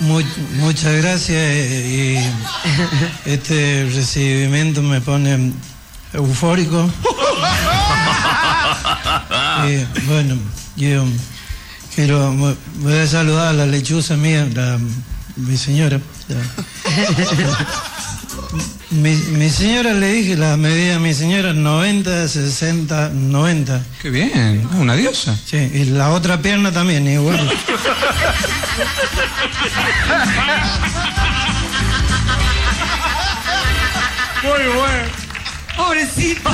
Muchas gracias y este recibimiento me pone eufórico. Y, bueno, yo voy a saludar a la lechuza mía, mi señora. Mi señora, le dije la medida a mi señora, 90, 60, 90. Qué bien, una diosa. Sí, y la otra pierna también, igual. Muy bueno. Pobrecito.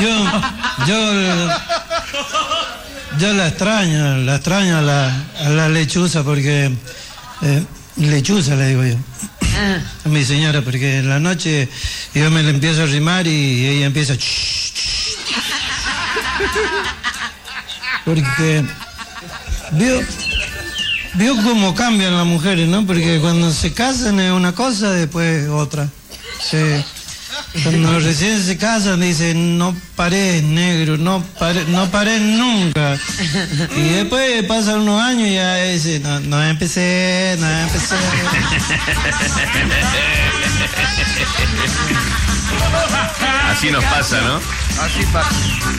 Yo la extraño a la lechuza porque... lechuza le digo yo. A mi señora, porque en la noche yo me le empiezo a rimar y ella empieza... Porque... Vio cómo cambian las mujeres, ¿no? Porque cuando se casan es una cosa, después otra. Cuando recién se casan dicen, no pares, negro, no pares nunca. Y después pasan unos años y ya dicen, no empecé. Así nos pasa, ¿no? Así pasa.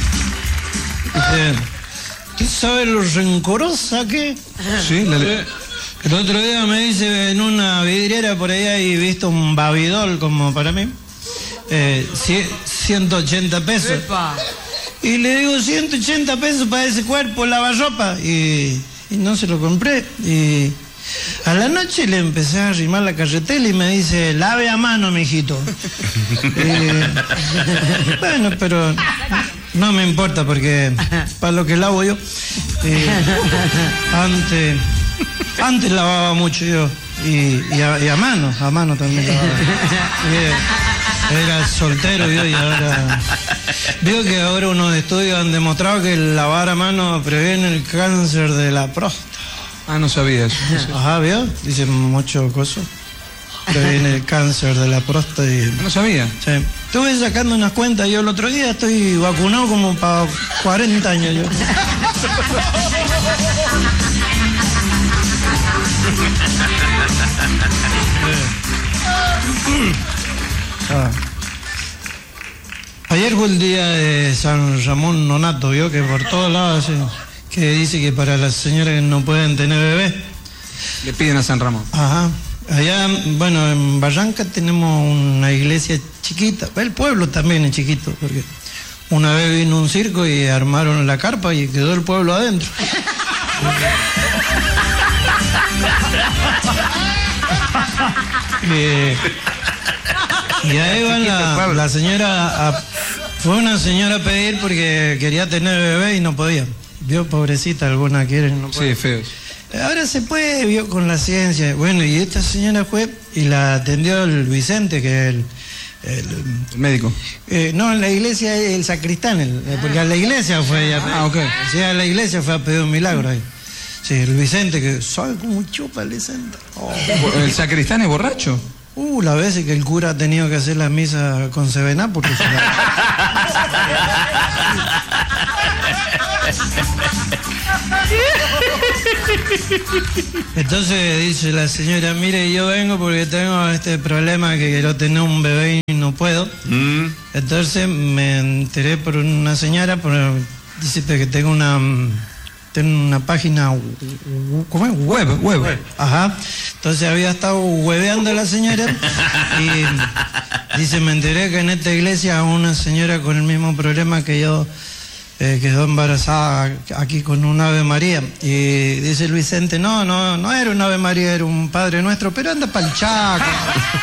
¿Tú sabes lo rencorosa que? Sí, El otro día me dice en una vidriera por allá y visto un babidol como para mí. 180 pesos. Epa. Y le digo 180 pesos para ese cuerpo, lavarropa. Y no se lo compré. Y a la noche le empecé a arrimar la carretela y me dice, lave a mano, mijito. Bueno, pero no me importa porque para lo que lavo yo. Antes lavaba mucho yo. Y a mano también lavaba. Era soltero yo y ahora... Veo que ahora unos estudios han demostrado que el lavar a mano previene el cáncer de la próstata. Ah, no sabía eso. Ajá, ¿vio? Dicen mucho cosas. Previene el cáncer de la próstata y... No sabía. Sí. Estuve sacando unas cuentas yo el otro día, estoy vacunado como para 40 años yo. Ayer fue el día de San Ramón Nonato, ¿vio? Que por todos lados que dice que para las señoras que no pueden tener bebé le piden a San Ramón. Ajá. Allá, bueno, en Barranca tenemos una iglesia chiquita. El pueblo también es chiquito, porque una vez vino un circo y armaron la carpa y quedó el pueblo adentro. Y ahí va la señora, fue una señora a pedir porque quería tener bebé y no podía. Vio, pobrecita, alguna quiere, no puede. Sí, feos. Ahora se puede, vio, con la ciencia. Bueno, y esta señora fue y la atendió el Vicente, que es el médico. No, en la iglesia el sacristán, porque a la iglesia fue ella. Ah, ok. Sí, a la iglesia fue a pedir un milagro ahí. Sí, el Vicente, que sabe cómo chupa el Vicente. Oh. ¿El sacristán es borracho? Las veces que el cura ha tenido que hacer la misa con Sevená porque se Entonces dice la señora, mire, yo vengo porque tengo este problema que quiero tener un bebé y no puedo. Entonces me enteré por una señora, dice que tengo una página, ¿cómo es? Web. Ajá. Entonces había estado hueveando a la señora y dice, me enteré que en esta iglesia una señora con el mismo problema que yo quedó embarazada aquí con un Ave María. Y dice el Vicente, no era un Ave María, era un Padre Nuestro, pero anda pa'l Chaco.